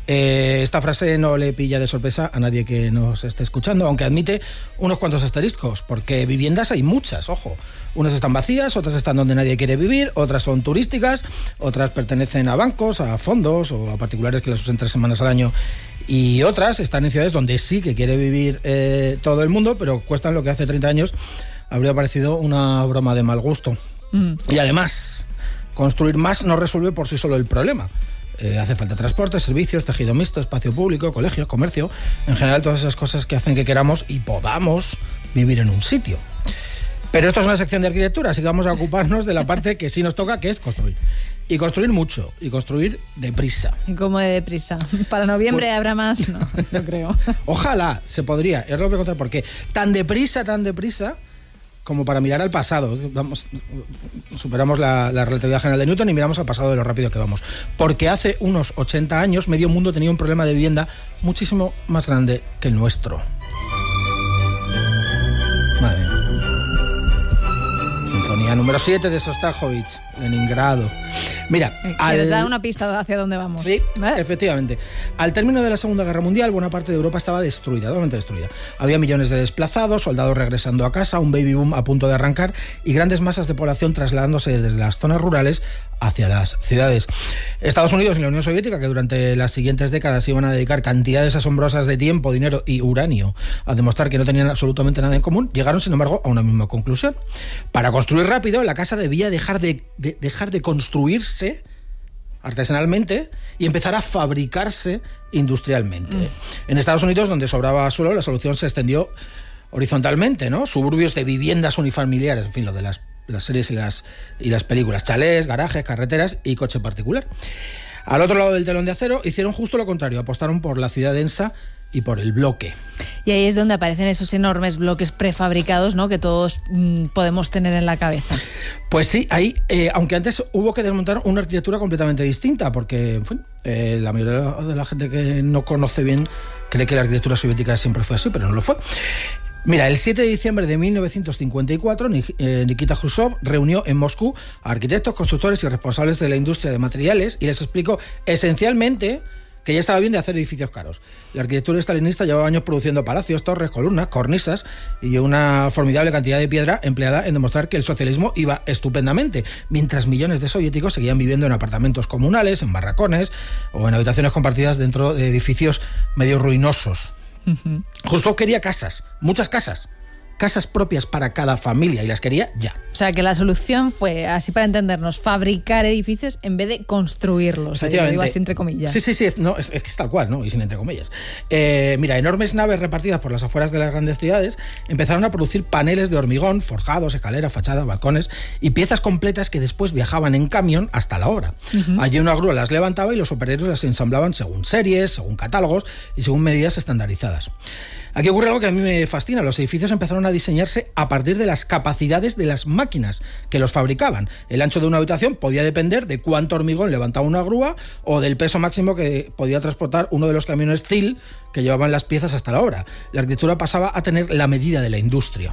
Esta frase no le pilla de sorpresa a nadie que nos esté escuchando, aunque admite unos cuantos asteriscos, porque viviendas hay muchas, ojo. Unas están vacías, otras están donde nadie quiere vivir, otras son turísticas, otras pertenecen a bancos, a fondos o a particulares que las usen 3 semanas al año, y otras están en ciudades donde sí que quiere vivir todo el mundo, pero cuestan lo que hace 30 años habría parecido una broma de mal gusto. Y además, construir más no resuelve por sí solo el problema. Hace falta transporte, servicios, tejido mixto, espacio público, colegios, comercio, en general todas esas cosas que hacen que queramos y podamos vivir en un sitio. Pero esto es una sección de arquitectura, así que vamos a ocuparnos de la parte que sí nos toca, que es construir. Y construir mucho, y construir deprisa. ¿Cómo de deprisa? ¿Para noviembre pues, habrá más? No creo. Ojalá, se podría. Os lo voy a contar por qué. Tan deprisa, como para mirar al pasado. Superamos la relatividad general de Newton y miramos al pasado de lo rápido que vamos. Porque hace unos 80 años, medio mundo tenía un problema de vivienda muchísimo más grande que el nuestro. Madre mía. Sinfonía número 7 de Sostakovich, Leningrado. Mira, ¿quieres dar una pista hacia dónde vamos? Sí, efectivamente. Al término de la Segunda Guerra Mundial, buena parte de Europa estaba destruida, totalmente destruida. Había millones de desplazados, soldados regresando a casa, un baby boom a punto de arrancar y grandes masas de población trasladándose desde las zonas rurales hacia las ciudades. Estados Unidos y la Unión Soviética, que durante las siguientes décadas iban a dedicar cantidades asombrosas de tiempo, dinero y uranio a demostrar que no tenían absolutamente nada en común, llegaron, sin embargo, a una misma conclusión. Para construir rápido, la casa debía dejar de construirse artesanalmente y empezar a fabricarse industrialmente. En Estados Unidos, donde sobraba suelo, la solución se extendió horizontalmente, ¿no? Suburbios de viviendas unifamiliares, en fin, lo de las series y las películas, chalés, garajes, carreteras y coche particular. Al otro lado del telón de acero hicieron justo lo contrario, apostaron por la ciudad densa y por el bloque. Y ahí es donde aparecen esos enormes bloques prefabricados, ¿no?, que todos podemos tener en la cabeza. Pues sí, ahí, aunque antes hubo que desmontar una arquitectura completamente distinta, porque en fin, la mayoría de la gente que no conoce bien cree que la arquitectura soviética siempre fue así, pero no lo fue. Mira, el 7 de diciembre de 1954, Nikita Khrushchev reunió en Moscú a arquitectos, constructores y responsables de la industria de materiales y les explicó esencialmente que ya estaba bien de hacer edificios caros. La arquitectura estalinista llevaba años produciendo palacios, torres, columnas, cornisas y una formidable cantidad de piedra empleada en demostrar que el socialismo iba estupendamente, mientras millones de soviéticos seguían viviendo en apartamentos comunales, en barracones o en habitaciones compartidas dentro de edificios medio ruinosos. Khrushchev quería casas, muchas casas propias para cada familia y las quería ya. O sea, que la solución fue, así para entendernos, fabricar edificios en vez de construirlos. Efectivamente. Digo así entre comillas. Sí, es que es tal cual, ¿no? Y sin entre comillas. Mira, enormes naves repartidas por las afueras de las grandes ciudades empezaron a producir paneles de hormigón, forjados, escaleras, fachadas, balcones y piezas completas que después viajaban en camión hasta la obra. Allí una grúa las levantaba y los operarios las ensamblaban según series, según catálogos y según medidas estandarizadas. Aquí ocurre algo que a mí me fascina. Los edificios empezaron a diseñarse a partir de las capacidades de las máquinas que los fabricaban. El ancho de una habitación podía depender de cuánto hormigón levantaba una grúa o del peso máximo que podía transportar uno de los camiones ZIL que llevaban las piezas hasta la obra. La arquitectura pasaba a tener la medida de la industria.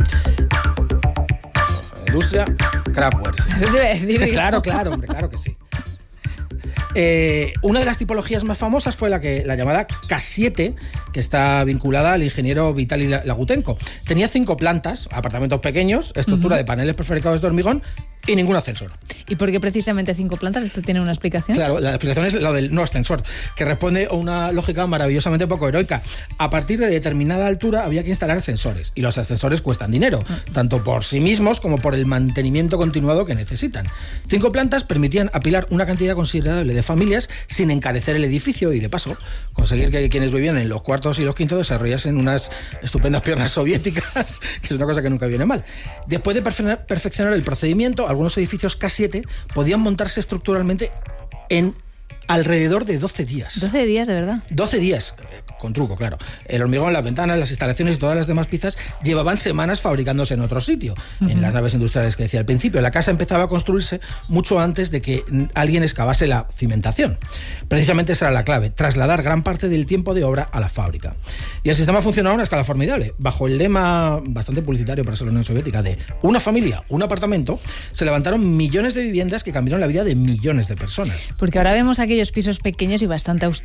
Industria, Kraftwerk. Eso te iba a decir. Claro, hombre, claro que sí. Una de las tipologías más famosas fue la llamada K7, que está vinculada al ingeniero Vitaly Lagutenko. Tenía 5 plantas, apartamentos pequeños, estructura de paneles prefabricados de hormigón y ningún ascensor. ¿Y por qué precisamente 5 plantas? ¿Esto tiene una explicación? Claro, la explicación es lo del no ascensor, que responde a una lógica maravillosamente poco heroica. A partir de determinada altura había que instalar ascensores, y los ascensores cuestan dinero, tanto por sí mismos como por el mantenimiento continuado que necesitan. 5 plantas permitían apilar una cantidad considerable de familias sin encarecer el edificio y, de paso, conseguir que quienes vivían en los cuartos y los quintos desarrollasen unas estupendas piernas soviéticas, que es una cosa que nunca viene mal. Después de perfeccionar el procedimiento, algunos edificios K7 podían montarse estructuralmente en alrededor de 12 días. ¿12 días, de verdad? 12 días, con truco, claro. El hormigón, las ventanas, las instalaciones y todas las demás piezas llevaban semanas fabricándose en otro sitio, en las naves industriales que decía al principio. La casa empezaba a construirse mucho antes de que alguien excavase la cimentación. Precisamente esa era la clave, trasladar gran parte del tiempo de obra a la fábrica. Y el sistema funcionaba a una escala formidable. Bajo el lema bastante publicitario para ser la Unión Soviética de una familia, un apartamento, se levantaron millones de viviendas que cambiaron la vida de millones de personas. Porque ahora vemos aquellos pisos pequeños y bastante austeros